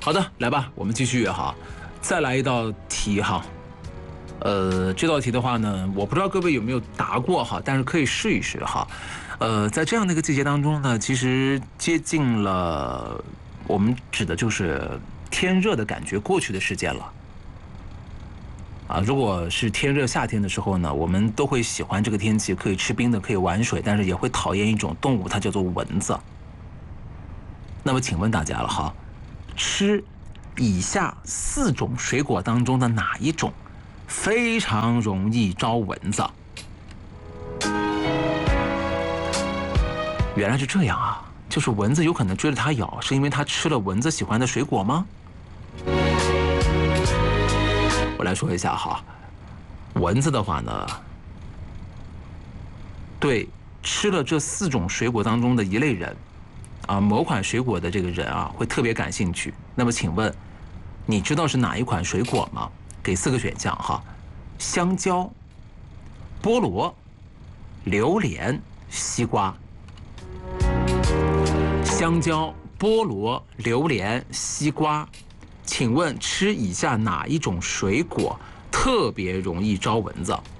好的，来吧，我们继续哈，再来一道题哈。这道题的话呢，我不知道各位有没有答过哈，但是可以试一试哈。在这样的一个季节当中呢，其实接近了我们指的就是天热的感觉过去的时间了。如果是天热夏天的时候呢，我们都会喜欢这个天气，可以吃冰的，可以玩水，但是也会讨厌一种动物，它叫做蚊子。那么请问大家了哈，吃以下4种水果当中的哪一种非常容易招蚊子？原来是这样啊，就是蚊子有可能追着它咬，是因为它吃了蚊子喜欢的水果吗？我来说一下哈，蚊子的话呢，对吃了这4种水果当中的一类人，某款水果的这个人会特别感兴趣。那么请问，你知道是哪一款水果吗？给4个选项哈：香蕉、菠萝、榴莲、西瓜。香蕉、菠萝、榴莲、西瓜。请问吃以下哪一种水果特别容易招蚊子？